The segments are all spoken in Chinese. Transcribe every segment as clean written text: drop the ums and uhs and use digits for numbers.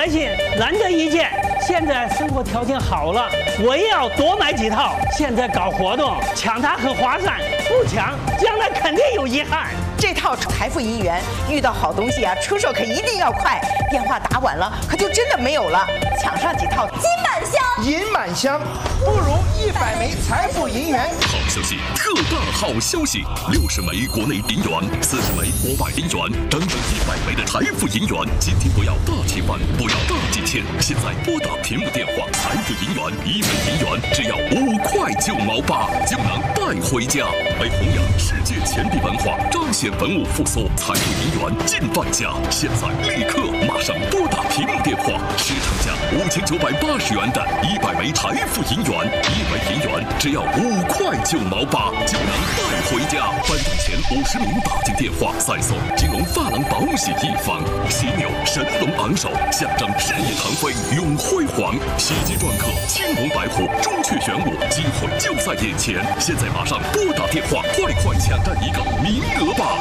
百姓难得一见，现在生活条件好了，我也要多买几套。现在搞活动，抢它很划算，不抢将来肯定有遗憾。 这套财富银元遇到好东西啊，出手可一定要快，电话打晚了可就真的没有了。抢上几套金满箱， 银满箱，不如100枚财富银元。 好消息，特大好消息！60枚国内银元，40枚国外银元，整整100枚的财富银元。今天不要大气饭，不要大几千，现在拨打屏幕电话，财富银元1枚银元只要5块9毛8就能带回家。为弘扬世界钱币文化，彰显文物复苏，财富银元尽半价。现在立刻马上拨打屏幕电话，市场价5980元的100枚财富银元，1枚银元只要5块9毛8就能带回家。颁奖前50名打进电话，再送金龙珐琅宝玺1方，犀牛神龙昂首，象征事业腾飞永辉煌。喜极篆刻青龙白虎，朱雀玄武，机会就在眼前。现在马上拨打电话，快抢占一个名额吧！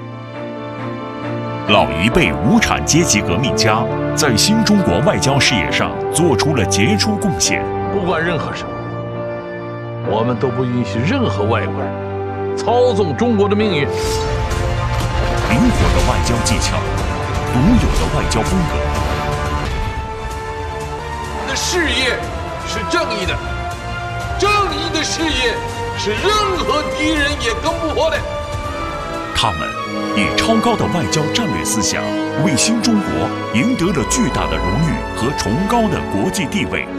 老一辈无产阶级革命家在新中国外交事业上做出了杰出贡献。 不管任何什么，我们都不允许任何外国人操纵中国的命运。 灵活的外交技巧，独有的外交风格。 我们的事业是正义的，正义的事业是任何敌人也攻不破的。 他们以超高的外交战略思想，为新中国赢得了巨大的荣誉和崇高的国际地位。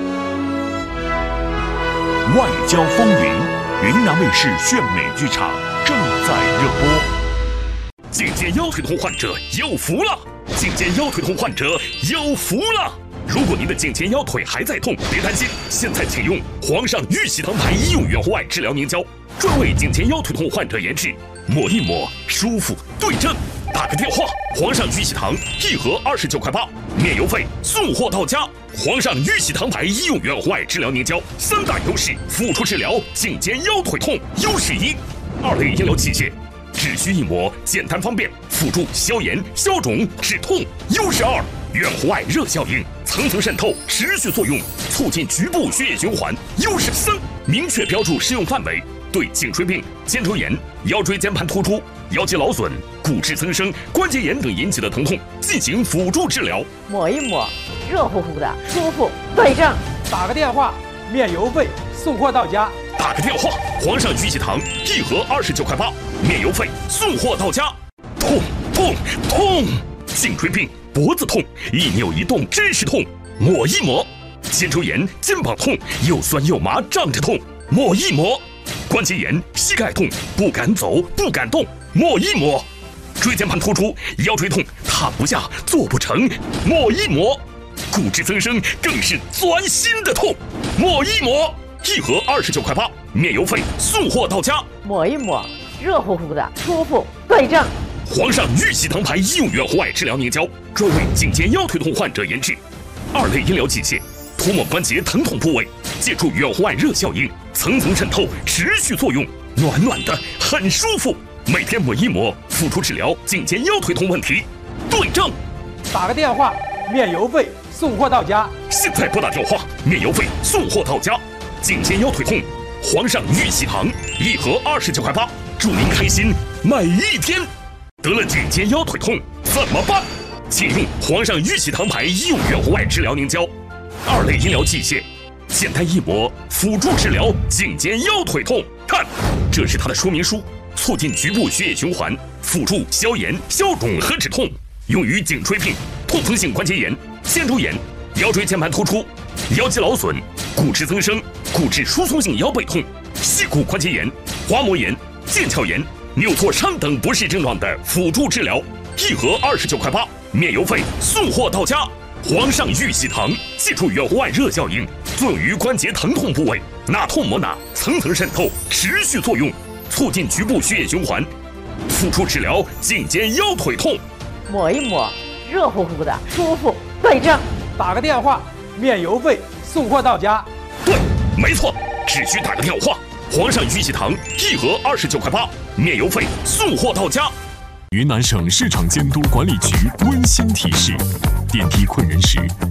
外交风云，云南卫视炫美剧场正在热播。 颈肩腰腿痛患者有福了！颈肩腰腿痛患者有福了！如果您的颈肩腰腿还在痛，别担心，现在请用皇上玉玺堂牌医用远红外治疗凝胶，专为颈肩腰腿痛患者研制，抹一抹舒服对症。打个电话，皇上玉玺堂1盒29块8，免邮费，送货到家。皇上玉玺堂牌医用远红外治疗凝胶，3大优势，辅助治疗颈肩腰腿痛。优势1，2类医疗器械，只需一抹，简单方便，辅助消炎、消肿、止痛。优势2，远红外热效应，层层渗透，持续作用，促进局部血液循环。优势3，明确标注适用范围，对颈椎病、肩周炎、腰椎间盘突出、腰肌劳损、骨质增生、关节炎等引起的疼痛进行辅助治疗。 抹一抹，热乎乎的，舒服对症。 打个电话，免邮费，送货到家。 打个电话，皇上玉玺堂1盒29块8，免邮费，送货到家。痛痛痛！颈椎病、脖子痛，一扭一动真是痛，抹一抹。肩周炎、肩膀痛，又酸又麻胀着痛，抹一抹。关节炎、膝盖痛，不敢走不敢动，抹一抹。椎间盘突出、腰椎痛，躺不下坐不成，抹一抹。骨质增生更是钻心的痛，抹一抹。1盒29块8，免邮费，送货到家。 抹一抹，热乎乎的，舒服对症。 皇上玉玺堂牌医用远红外治疗凝胶，专为颈肩腰腿痛患者研制，2类医疗器械，涂抹关节疼痛部位，借助远红外热效应，层层渗透，持续作用，暖暖的，很舒服。每天抹一抹，辅助治疗颈肩腰腿痛问题，对症。 打个电话，免邮费，送货到家。 现在拨打电话，免邮费，送货到家。颈肩腰腿痛，皇上玉玺堂1盒29块8，祝您开心每一天。得了颈肩腰腿痛怎么办？请用皇上玉玺堂牌医用远红外治疗凝胶，2类医疗器械，简单一抹，辅助治疗颈肩腰腿痛。看，这是它的说明书，促进局部血液循环，辅助消炎、消肿和止痛，用于颈椎病、痛风性关节炎、肩周炎、腰椎间盘突出、腰肌劳损、骨质增生、骨质疏松性腰背痛、膝骨关节炎、滑膜炎、腱鞘炎、扭挫伤等不适症状的辅助治疗，1盒29块8，免邮费，送货到家。皇上玉玺堂借助远红外热效应，作用于关节疼痛部位，哪痛抹哪，层层渗透，持续作用，促进局部血液循环，辅助治疗颈肩腰腿痛。 抹一抹，热乎乎的，舒服对症。 打个电话，免邮费，送货到家。 对，没错，只需打个电话。皇上玉玺堂1盒29块8，免邮费，送货到家。 云南省市场监督管理局温馨提示：电梯困人时，